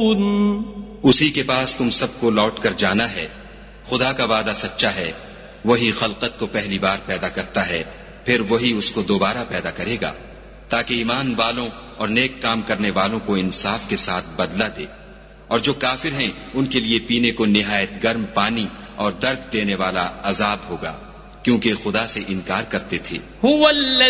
उसी के पास तुम सबको लौट कर जाना है। खुदा का वादा सच्चा है, वही खलकत को पहली बार पैदा करता है, फिर वही उसको दोबारा पैदा करेगा, ताकि ईमान वालों और नेक काम करने वालों को इंसाफ के साथ बदला दे। और जो काफिर हैं उनके लिए पीने को निहायत गर्म पानी और दर्द देने वाला अजाब होगा, क्योंकि खुदा से इनकार करते थे।